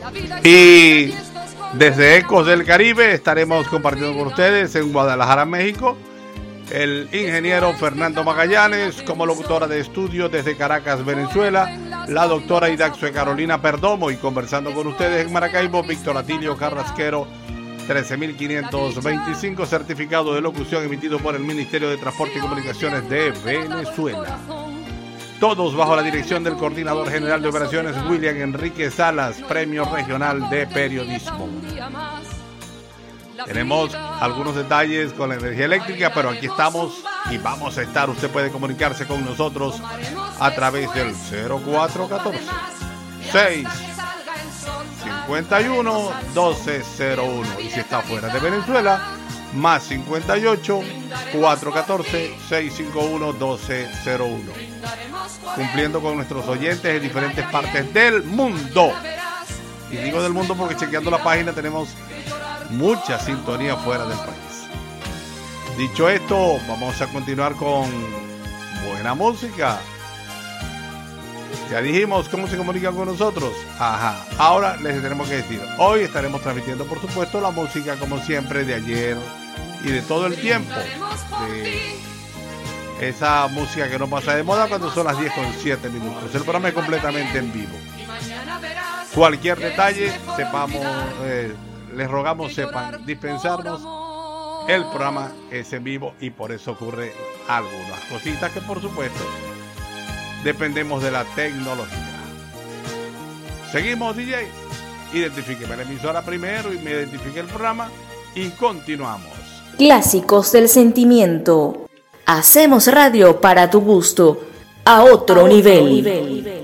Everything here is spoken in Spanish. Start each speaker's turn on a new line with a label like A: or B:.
A: Y desde Ecos del Caribe estaremos compartiendo con ustedes en Guadalajara, México, el ingeniero Fernando Magallanes, como locutora de estudio desde Caracas, Venezuela, la doctora Idaxue Carolina Perdomo, y conversando con ustedes en Maracaibo, Víctor Atilio Carrasquero, 13.525, certificado de locución emitido por el Ministerio de Transporte y Comunicaciones de Venezuela. Todos bajo la dirección del Coordinador General de Operaciones, William Enrique Salas, Premio Regional de Periodismo. Tenemos algunos detalles con la energía eléctrica, pero aquí estamos y vamos a estar. Usted puede comunicarse con nosotros a través del 0414 651 1201. Y si está fuera de Venezuela, más 58 414 651 1201. Cumpliendo con nuestros oyentes en diferentes partes del mundo. Y digo del mundo porque chequeando la página tenemos mucha sintonía fuera del país. Dicho esto, vamos a continuar con buena música. Ya dijimos cómo se comunican con nosotros. Ajá. Ahora les tenemos que decir, hoy estaremos transmitiendo, por supuesto, la música como siempre de ayer y de todo el tiempo. De esa música que no pasa de moda cuando son las 10:07. El programa es completamente en vivo. Cualquier detalle, sepamos, les rogamos sepan dispensarnos. El programa es en vivo y por eso ocurre algunas cositas que, por supuesto, dependemos de la tecnología. Seguimos, DJ. Identifíqueme la emisora primero y me identifique el programa y continuamos.
B: Clásicos del sentimiento. Hacemos radio para tu gusto a otro nivel.